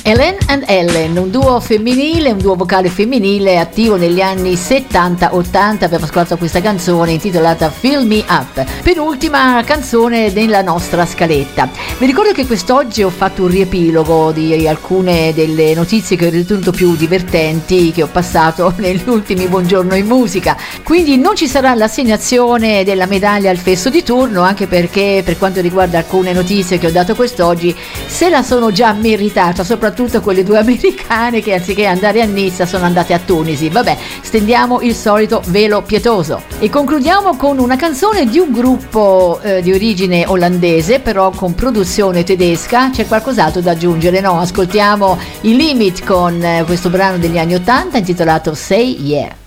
Ellen and Ellen, un duo femminile, un duo vocale femminile attivo negli anni 70-80. Abbiamo ascoltato questa canzone intitolata Fill Me Up, penultima canzone della nostra scaletta. Vi ricordo che quest'oggi ho fatto un riepilogo di alcune delle notizie che ho ritenuto più divertenti che ho passato negli ultimi Buongiorno in Musica, quindi non ci sarà l'assegnazione della medaglia al fesso di turno, anche perché per quanto riguarda alcune notizie che ho dato quest'oggi se la sono già meritata, soprattutto quelle due americane che anziché andare a Nizza sono andate a Tunisi. Vabbè, stendiamo il solito velo pietoso e concludiamo con una canzone di un gruppo di origine olandese però con produzione tedesca. C'è qualcos'altro da aggiungere? No, ascoltiamo i Limit con questo brano degli anni 80 intitolato Say Yeah.